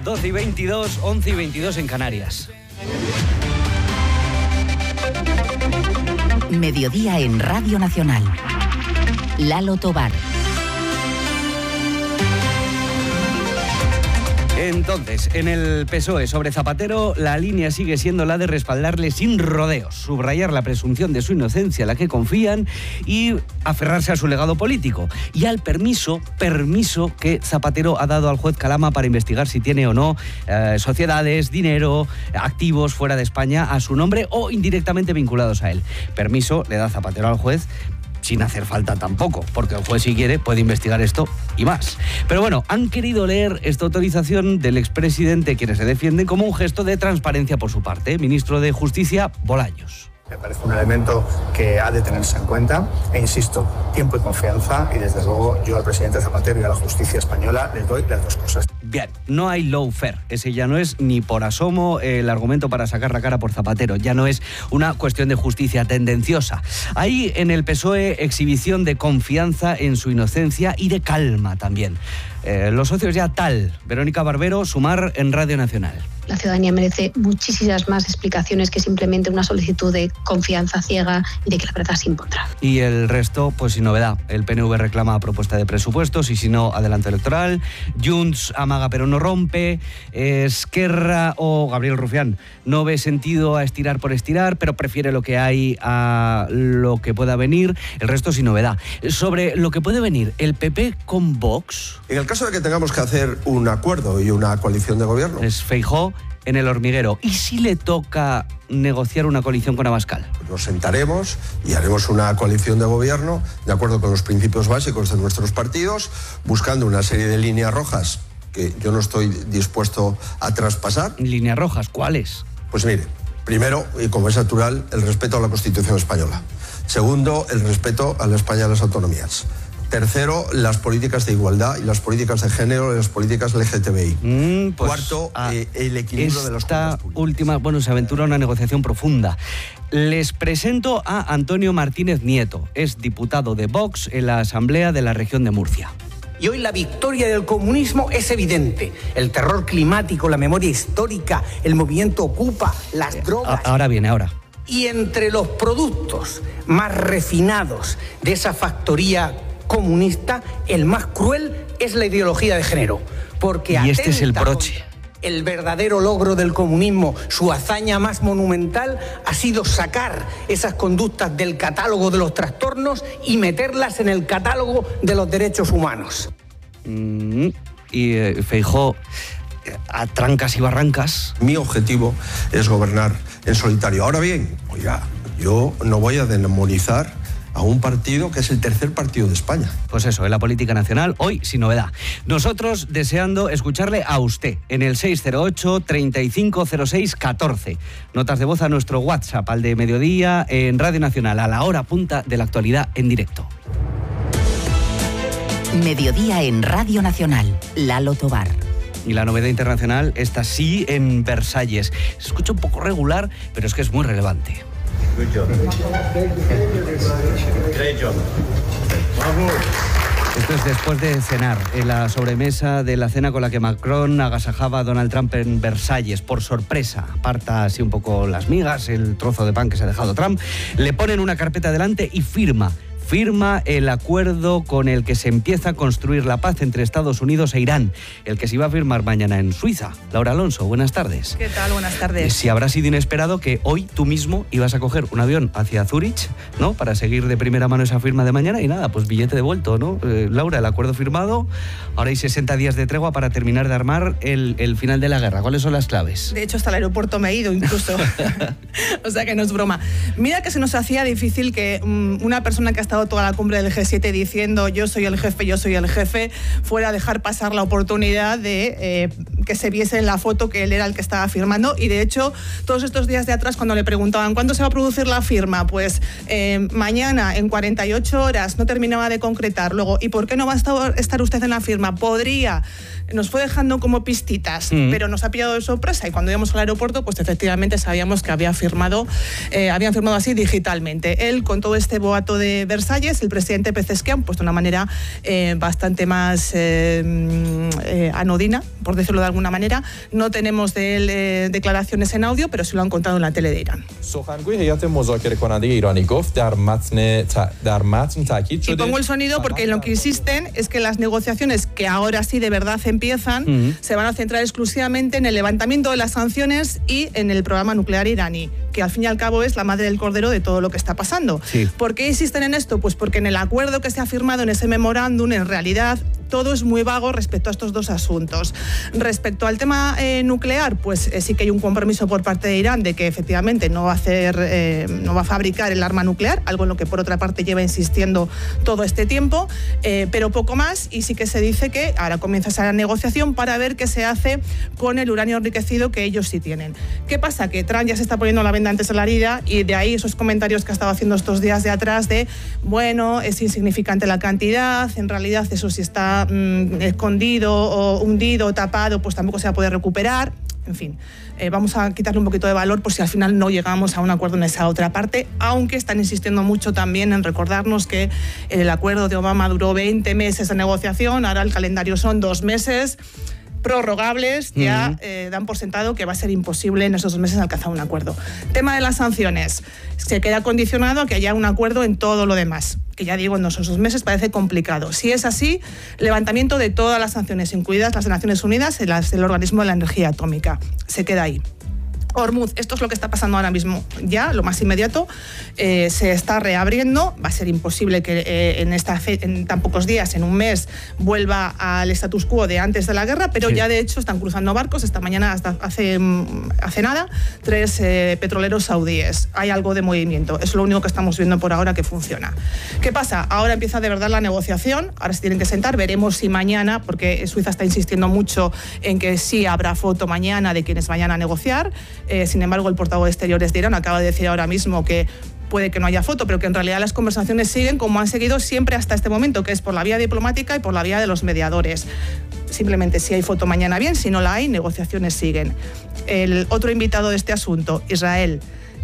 12:22, 11:22 en Canarias. Mediodía en Radio Nacional. Lalo Tobar. Entonces, en el PSOE sobre Zapatero, la línea sigue siendo la de respaldarle sin rodeos, subrayar la presunción de su inocencia a la que confían y aferrarse a su legado político. Y al permiso que Zapatero ha dado al juez Calama para investigar si tiene o no sociedades, dinero, activos fuera de España a su nombre o indirectamente vinculados a él. Permiso le da Zapatero al juez, sin hacer falta tampoco, porque el juez, si quiere, puede investigar esto y más. Pero bueno, han querido leer esta autorización del expresidente, quienes se defienden, como un gesto de transparencia por su parte. Ministro de Justicia, Bolaños. Me parece un elemento que ha de tenerse en cuenta e insisto, tiempo y confianza, y desde luego yo al presidente Zapatero y a la justicia española les doy las dos cosas. Bien, no hay lawfare, ese ya no es ni por asomo el argumento para sacar la cara por Zapatero, ya no es una cuestión de justicia tendenciosa. Hay en el PSOE exhibición de confianza en su inocencia y de calma también. Los socios ya tal, Verónica Barbero, Sumar en Radio Nacional. La ciudadanía merece muchísimas más explicaciones que simplemente una solicitud de confianza ciega y de que la verdad se impondrá. Y el resto, pues sin novedad. El PNV reclama propuesta de presupuestos y si no, adelanto electoral. Junts amaga pero no rompe. Esquerra o Gabriel Rufián no ve sentido a estirar por estirar, pero prefiere lo que hay a lo que pueda venir. El resto sin novedad. Sobre lo que puede venir, el PP con Vox. En el caso de que tengamos que hacer un acuerdo y una coalición de gobierno. Es Feijóo en el hormiguero. ¿Y si le toca negociar una coalición con Abascal? Nos sentaremos y haremos una coalición de gobierno de acuerdo con los principios básicos de nuestros partidos, buscando una serie de líneas rojas que yo no estoy dispuesto a traspasar. ¿Líneas rojas? ¿Cuáles? Pues mire, primero, y como es natural, el respeto a la Constitución española. Segundo, el respeto a la España de las autonomías. Tercero, las políticas de igualdad y las políticas de género y las políticas LGTBI. Pues, cuarto, el equilibrio de las cuentas públicas. Última, se aventura una negociación profunda. Les presento a Antonio Martínez Nieto. Es diputado de Vox en la Asamblea de la Región de Murcia. Y hoy la victoria del comunismo es evidente. El terror climático, la memoria histórica, el movimiento Ocupa, las drogas. Ahora viene. Y entre los productos más refinados de esa factoría comunista, el más cruel es la ideología de género, porque y este es el broche. El verdadero logro del comunismo, su hazaña más monumental, ha sido sacar esas conductas del catálogo de los trastornos y meterlas en el catálogo de los derechos humanos. Y Feijóo, a trancas y barrancas. Mi objetivo es gobernar en solitario. Ahora bien, oiga, yo no voy a demonizar a un partido que es el tercer partido de España. Pues eso, en la política nacional, hoy sin novedad. Nosotros deseando escucharle a usted en el 608-3506-14. Notas de voz a nuestro WhatsApp, al de mediodía, en Radio Nacional, a la hora punta de la actualidad en directo. Mediodía en Radio Nacional, Lalo Tobar. Y la novedad internacional está sí en Versalles. Se escucha un poco regular, pero es que es muy relevante. Good job. Great job. Vamos. Esto es después de cenar, en la sobremesa de la cena con la que Macron agasajaba a Donald Trump en Versalles. Por sorpresa, aparta así un poco las migas, el trozo de pan que se ha dejado Trump, le ponen una carpeta delante y firma el acuerdo con el que se empieza a construir la paz entre Estados Unidos e Irán, el que se iba a firmar mañana en Suiza. Laura Alonso, buenas tardes. ¿Qué tal? Buenas tardes. Si habrá sido inesperado que hoy tú mismo ibas a coger un avión hacia Zúrich, ¿no?, para seguir de primera mano esa firma de mañana y nada, pues billete devuelto, ¿no? Laura, el acuerdo firmado, ahora hay 60 días de tregua para terminar de armar el final de la guerra. ¿Cuáles son las claves? De hecho, hasta el aeropuerto me he ido incluso. O sea que no es broma. Mira que se nos hacía difícil que una persona que ha estado toda la cumbre del G7 diciendo yo soy el jefe, fuera a dejar pasar la oportunidad de que se viese en la foto que él era el que estaba firmando. Y de hecho, todos estos días de atrás, cuando le preguntaban ¿cuándo se va a producir la firma? Pues mañana, en 48 horas, no terminaba de concretar. Luego, ¿y por qué no va a estar usted en la firma? Podría nos fue dejando como pistitas, pero nos ha pillado de sorpresa, y cuando íbamos al aeropuerto, pues efectivamente sabíamos que habían firmado así digitalmente. Él, con todo este boato de Versalles, el presidente Pezeshkian, pues de una manera bastante más anodina, por decirlo de alguna manera. No tenemos de él declaraciones en audio, pero sí lo han contado en la tele de Irán. Y pongo el sonido porque en lo que insisten es que las negociaciones, que ahora sí de verdad empiezan, se van a centrar exclusivamente en el levantamiento de las sanciones y en el programa nuclear iraní, que al fin y al cabo es la madre del cordero de todo lo que está pasando. Sí. ¿Por qué insisten en esto? Pues porque en el acuerdo que se ha firmado, en ese memorándum, en realidad todo es muy vago respecto a estos dos asuntos. Respecto al tema nuclear, pues sí que hay un compromiso por parte de Irán de que efectivamente no va a fabricar el arma nuclear, algo en lo que por otra parte lleva insistiendo todo este tiempo, pero poco más, y sí que se dice que ahora comienza esa negociación para ver qué se hace con el uranio enriquecido que ellos sí tienen. ¿Qué pasa? Que Trump ya se está poniendo la venda antes de la herida, y de ahí esos comentarios que ha estado haciendo estos días de atrás de, bueno, es insignificante la cantidad, en realidad eso sí está escondido o hundido o tapado, pues tampoco se va a poder recuperar. En fin, vamos a quitarle un poquito de valor por si al final no llegamos a un acuerdo en esa otra parte, aunque están insistiendo mucho también en recordarnos que el acuerdo de Obama duró 20 meses de negociación, ahora el calendario son 2 meses prorrogables, ya dan por sentado que va a ser imposible en esos 2 meses alcanzar un acuerdo. Tema de las sanciones, se queda condicionado a que haya un acuerdo en todo lo demás, que ya digo, en esos 2 meses parece complicado. Si es así, levantamiento de todas las sanciones, incluidas las de Naciones Unidas y las del Organismo de la Energía Atómica. Se queda ahí. Hormuz, esto es lo que está pasando ahora mismo. Ya, lo más inmediato, se está reabriendo. Va a ser imposible que en tan pocos días, en un mes, vuelva al status quo de antes de la guerra, pero ya de hecho están cruzando barcos. Esta mañana, hasta hace nada, 3 petroleros saudíes. Hay algo de movimiento. Es lo único que estamos viendo por ahora que funciona. ¿Qué pasa? Ahora empieza de verdad la negociación. Ahora se tienen que sentar. Veremos si mañana, porque Suiza está insistiendo mucho en que sí habrá foto mañana de quienes vayan a negociar. Sin embargo, el portavoz de Exteriores de Irán acaba de decir ahora mismo que puede que no haya foto, pero que en realidad las conversaciones siguen como han seguido siempre hasta este momento, que es por la vía diplomática y por la vía de los mediadores. Simplemente, si hay foto mañana bien, si no la hay, negociaciones siguen. El otro invitado de este asunto, Israel,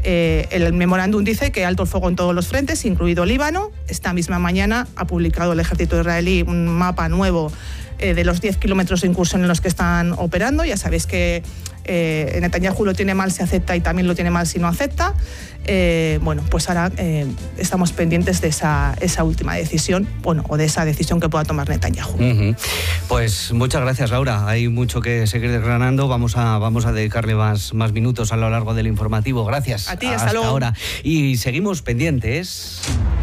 el memorándum dice que alto el fuego en todos los frentes, incluido Líbano. Esta misma mañana ha publicado el ejército israelí un mapa nuevo de los 10 kilómetros de incursión en los que están operando. Ya sabéis que Netanyahu lo tiene mal si acepta y también lo tiene mal si no acepta. Bueno, pues ahora estamos pendientes de esa última decisión, bueno, o de esa decisión que pueda tomar Netanyahu. Pues muchas gracias, Laura. Hay mucho que seguir desgranando. Vamos a dedicarle más minutos a lo largo del informativo. Gracias. A ti, hasta luego. Ahora. Y seguimos pendientes.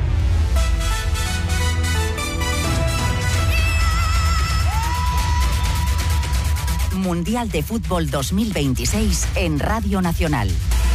Mundial de Fútbol 2026 en Radio Nacional.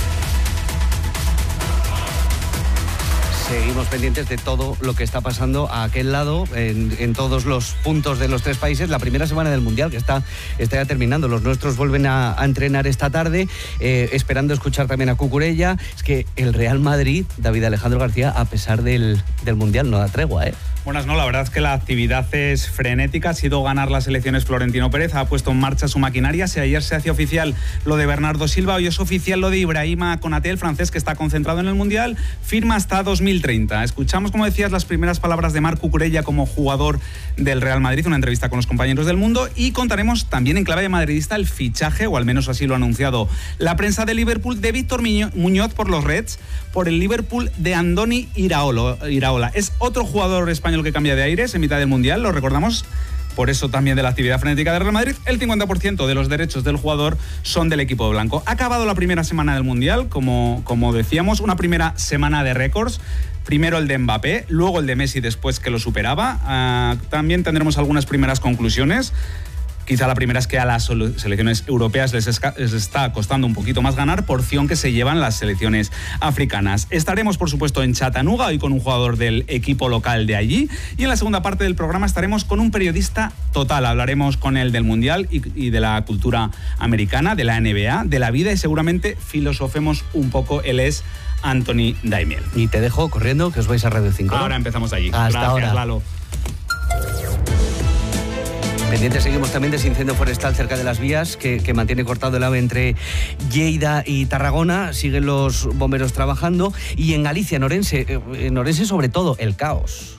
Seguimos pendientes de todo lo que está pasando a aquel lado, en todos los puntos de los 3 países. La primera semana del Mundial, que está ya terminando. Los nuestros vuelven a entrenar esta tarde, esperando escuchar también a Cucurella. Es que el Real Madrid, David Alejandro García, a pesar del Mundial, no da tregua, ¿eh? Buenas, no, la verdad es que la actividad es frenética. Ha sido ganar las elecciones Florentino Pérez, ha puesto en marcha su maquinaria. Si ayer se hacía oficial lo de Bernardo Silva, hoy es oficial lo de Ibrahima Konaté, el francés que está concentrado en el Mundial, firma hasta 2030. Escuchamos, como decías, las primeras palabras de Marc Cucurella como jugador del Real Madrid, una entrevista con los compañeros del Mundo, y contaremos también en clave de madridista el fichaje, o al menos así lo ha anunciado la prensa de Liverpool, de Víctor Muñoz por los Reds, por el Liverpool de Andoni Iraola. Es otro jugador español que cambia de aires en mitad del Mundial, lo recordamos. Por eso también de la actividad frenética del Real Madrid, el 50% de los derechos del jugador son del equipo blanco. Ha acabado la primera semana del Mundial, como decíamos, una primera semana de récords. Primero el de Mbappé, luego el de Messi después que lo superaba. También tendremos algunas primeras conclusiones. Quizá la primera es que a las selecciones europeas les está costando un poquito más ganar, porción que se llevan las selecciones africanas. Estaremos, por supuesto, en Chattanooga, hoy con un jugador del equipo local de allí. Y en la segunda parte del programa estaremos con un periodista total. Hablaremos con él del Mundial y de la cultura americana, de la NBA, de la vida, y seguramente filosofemos un poco. Él es Anthony Daimiel. Y te dejo corriendo, que os vais a Radio 5. Ahora empezamos allí. Hasta Gracias, ahora. Lalo. Pendientes seguimos también de ese incendio forestal cerca de las vías que mantiene cortado el AVE entre Lleida y Tarragona. Siguen los bomberos trabajando. Y en Galicia, en Orense sobre todo, el caos.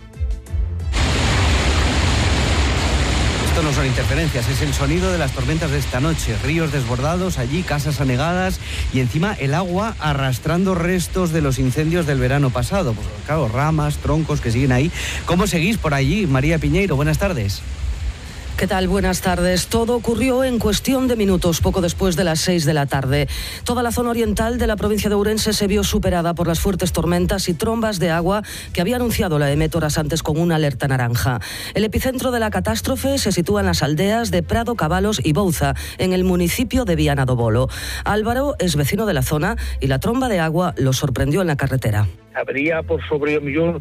Esto no son interferencias, es el sonido de las tormentas de esta noche. Ríos desbordados allí, casas anegadas y encima el agua arrastrando restos de los incendios del verano pasado. Pues claro, ramas, troncos que siguen ahí. ¿Cómo seguís por allí? María Piñeiro, buenas tardes. ¿Qué tal? Buenas tardes. Todo ocurrió en cuestión de minutos, poco después de las 6 de la tarde. Toda la zona oriental de la provincia de Ourense se vio superada por las fuertes tormentas y trombas de agua que había anunciado la EMET horas antes con una alerta naranja. El epicentro de la catástrofe se sitúa en las aldeas de Prado, Cabalos y Bouza, en el municipio de Viana do Bolo. Álvaro es vecino de la zona y la tromba de agua lo sorprendió en la carretera. Habría por sobre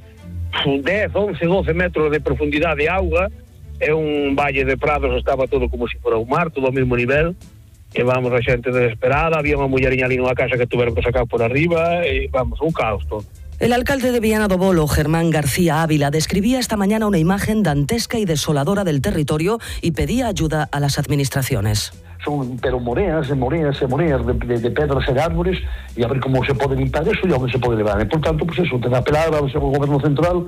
10, 11, 12 metros de profundidad de agua. É un valle de prados, estaba todo como se fora un mar, todo ao mesmo nivel, e vamos, a xente desesperada, había unha mulleriña ali nunha casa que tuveron que sacar por arriba, e vamos, un caos todo. El alcalde de Viana do Bolo, Germán García Ávila, describía esta mañana una imagen dantesca y desoladora del territorio y pedía ayuda a las administraciones. Son pero moreas e moreas e moreas de pedras e de árboles, e a ver como se pode limpar eso e onde se pode levar. E, por tanto, pues eso, ten a apelar ao Goberno Central,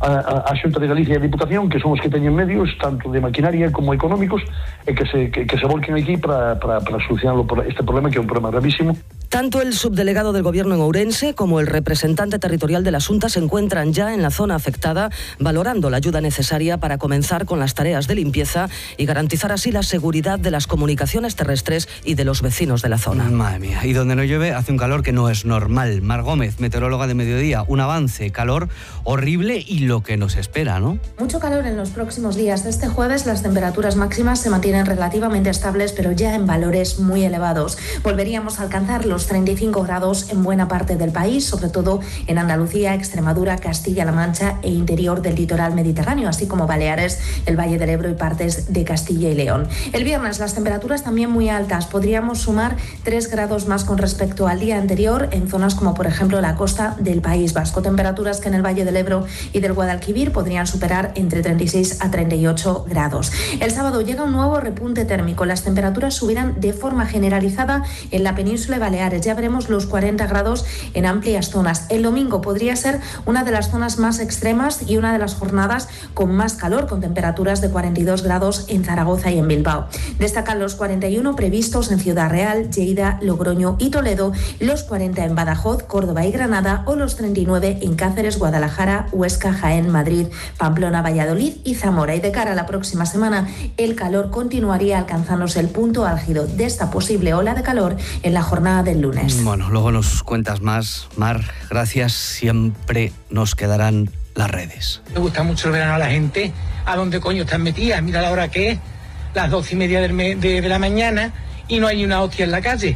a Xunta de Galicia e a Diputación, que son os que teñen medios, tanto de maquinaria como económicos, e que se volquen aquí para solucionar este problema, que é un problema gravísimo. Tanto el subdelegado del Gobierno en Ourense como el representante territorial de la Xunta se encuentran ya en la zona afectada, valorando la ayuda necesaria para comenzar con las tareas de limpieza y garantizar así la seguridad de las comunicaciones terrestres y de los vecinos de la zona. Madre mía, y donde no llueve hace un calor que no es normal. Mar Gómez, meteoróloga de Mediodía, un avance, calor horrible y lo que nos espera, ¿no? Mucho calor en los próximos días. Este jueves las temperaturas máximas se mantienen relativamente estables, pero ya en valores muy elevados. Volveríamos a alcanzar los 35 grados en buena parte del país, sobre todo en Andalucía, Extremadura, Castilla-La Mancha e interior del litoral mediterráneo, así como Baleares, el Valle del Ebro y partes de Castilla y León. El viernes las temperaturas también muy altas. Podríamos sumar 3 grados más con respecto al día anterior en zonas como por ejemplo la costa del País Vasco. Temperaturas que en el Valle del Ebro y del Guadalquivir podrían superar entre 36 a 38 grados. El sábado llega un nuevo repunte térmico. Las temperaturas subirán de forma generalizada en la península de Baleares. Ya veremos los 40 grados en amplias zonas. El domingo podría ser una de las zonas más extremas y una de las jornadas con más calor, con temperaturas de 42 grados en Zaragoza y en Bilbao. Destacan los 41 previstos en Ciudad Real, Lleida, Logroño y Toledo, los 40 en Badajoz, Córdoba y Granada o los 39 en Cáceres, Guadalajara, Huesca, Jaén, Madrid, Pamplona, Valladolid y Zamora. Y de cara a la próxima semana, el calor continuaría alcanzándose el punto álgido de esta posible ola de calor en la jornada del lunes. Bueno, luego nos cuentas más, Mar. Gracias, siempre nos quedarán las redes. Me gusta mucho el verano a la gente. ¿A dónde coño están metidas? Mira la hora que es, las 12:30 de la mañana y no hay una hostia en la calle.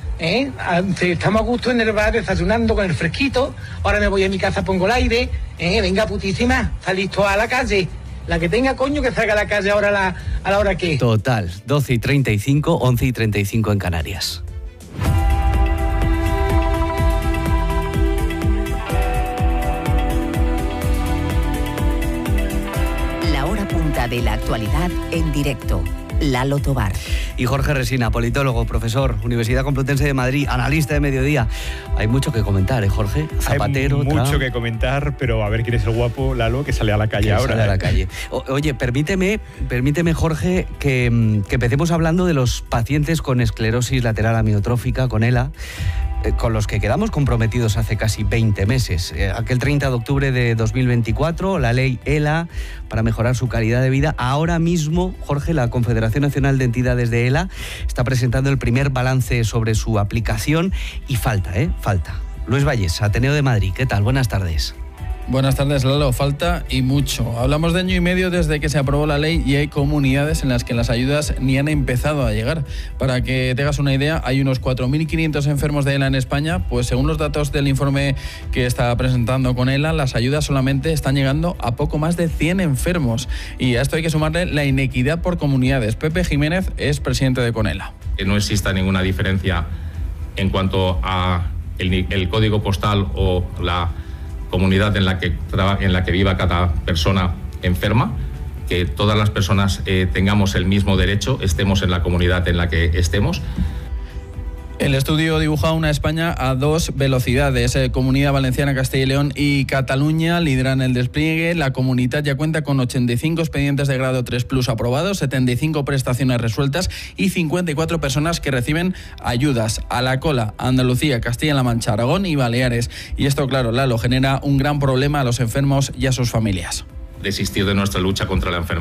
Estamos a gusto en el bar desayunando con el fresquito. Ahora me voy a mi casa, pongo el aire. Venga, putísima, salís toda a la calle. La que tenga coño que salga a la calle ahora a la hora que. Total, 12:35, 11:35 en Canarias. De la actualidad en directo. Lalo Tobar. Y Jorge Resina, politólogo, profesor, Universidad Complutense de Madrid, analista de Mediodía. Hay mucho que comentar, Jorge? Zapatero, hay mucho Trump. que comentar, pero a ver quién es el guapo, Lalo, que sale a la calle ahora. Sale a la calle. Oye, permíteme, Jorge, que empecemos hablando de los pacientes con esclerosis lateral amiotrófica, con ELA, con los que quedamos comprometidos hace casi 20 meses. Aquel 30 de octubre de 2024, la ley ELA para mejorar su calidad de vida. Ahora mismo, Jorge, la Confederación Nacional de Entidades de ELA está presentando el primer balance sobre su aplicación y falta. Luis Valles, Ateneo de Madrid, ¿qué tal? Buenas tardes. Buenas tardes, Lalo. Falta y mucho. Hablamos de año y medio desde que se aprobó la ley y hay comunidades en las que las ayudas ni han empezado a llegar. Para que te hagas una idea, hay unos 4.500 enfermos de ELA en España. Pues según los datos del informe que está presentando con ELA, las ayudas solamente están llegando a poco más de 100 enfermos. Y a esto hay que sumarle la inequidad por comunidades. Pepe Jiménez es presidente de CONELA. Que no exista ninguna diferencia en cuanto a el código postal o la comunidad en la que viva cada persona enferma, que todas las personas tengamos el mismo derecho, estemos en la comunidad en la que estemos. El estudio dibuja una España a dos velocidades. Comunidad Valenciana, Castilla y León y Cataluña lideran el despliegue. La comunidad ya cuenta con 85 expedientes de grado 3+ aprobados, 75 prestaciones resueltas y 54 personas que reciben ayudas. A la cola, Andalucía, Castilla-La Mancha, Aragón y Baleares. Y esto, claro, Lalo, genera un gran problema a los enfermos y a sus familias. Desistir de nuestra lucha contra la enfermedad.